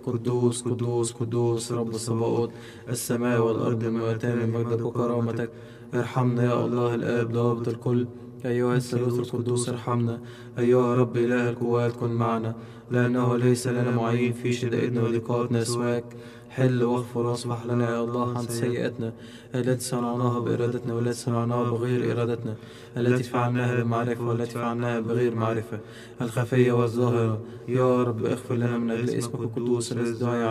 قدوس قدوس قدوس رب الصباؤوت، السماء والأرض ملوءتان من مجدك وكرامتك. ارحمنا يا الله الآب ضابط الكل، أيها الثالوث القدوس ارحمنا. أيها رب إله القوات كن معنا، لأنه ليس لنا معين في شدائدنا وضيقاتنا سواك. حل واغفر واصفح لنا يا الله عن سيئاتنا التي صنعناها بإرادتنا والتي صنعناها بغير إرادتنا، التي فعلناها بمعرفة والتي فعلناها بغير معرفة، الخفية والظاهرة. يا رب اغفر لنا من أجل اسمك القدوس الذي دعي